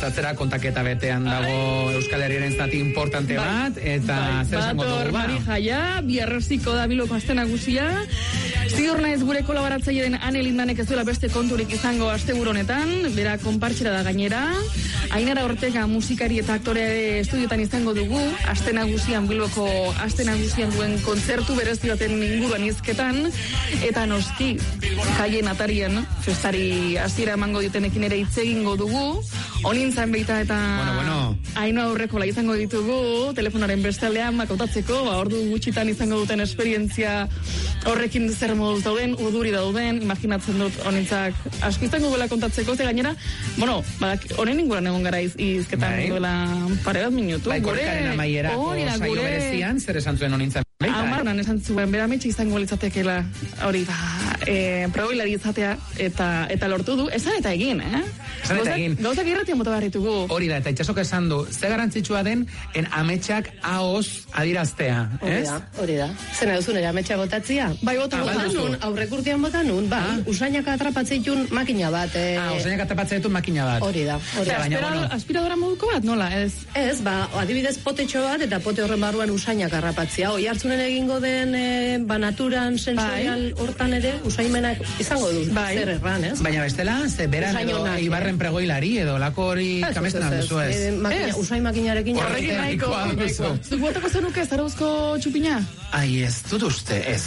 gertatzera kontaketa betean dago Euskal Herriaren zati importante bat, eta zer esango dugu ba? Jaia, biarroziko da Bilboko aste nagusia. Ziur naiz gure kolaboratzaile den Ane Lindanek ez duela beste konturik izango asteburu honetan, bera konpartxera da gainera. Ainara Ortega musikari eta aktore estudiotan izango dugu, aste nagusian Bilboko aste nagusian duen kontzertu berezi baten inguruan hizketan, eta noski jaien atarien festari hasiera emango diotenekin ere hitz egingo dugu. Onintzan beita eta Aino aurrekola izango ditugu, telefonaren bestaldean makautatzeko, ordu gutxitan izango duten esperientzia horrekin zer moduz dauden, uduri dauden, imaginatzen dut honintzak asko izango duela kontatzeko, ze gainera, honen inguran egon gara izketan duela pare bat minutu. Bai, korrekaren amaierako saio berezian, zer esan zuen honintzan? Amaran esan zuen, bera metxe izango litzatekela hori, probabilari izatea eta lortu du, esan eta egin, Esan eta egin. Gauzak irratian bota barritugu. Hori da, eta itxasok esan du, ze garantzitsua den en ametsak ahoz adiraztea, ez? Hori da. Zena duzun ere ametsa botatzia? Bai, bota nun, aurrekurtian bota nun, usainak atrapatzitun makina bat. Usainak atrapatzitun makina bat. Hori da. Aspiradora moduko bat, nola, ez? Ez, adibidez potetxo bat, eta pote horren barruan usainak arrapatzia. Oi hartzunen egingo den naturan sensorial hortan ere, usaimenak izango du. Zer erran, ez? Baina bestela, ze beran edo Ibarren pregoilari edo lako hori kamesten alduzu ez. Usain makinarekin horrekin nahiko. Zuk botako zenuke, zarauzko txupina? Ai, ez dut uste, ez.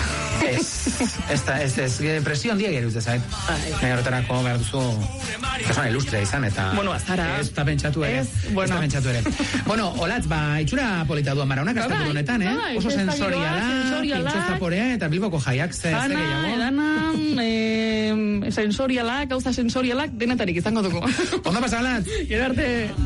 Ez, presio handia gero uste zait. Horretarako behar duzu persona ilustria izan, eta ez da pentsatu ere. Bueno, olatz, itxura polita duan maraunak asteburu honetan, oso sensoriala, pintxo zaporea, eta Bilboko jaiak ze gehiago. Sensorialak, gauza sensorialak, denetarik izango dugu. Ondo pasa, Olatz? Gero arte.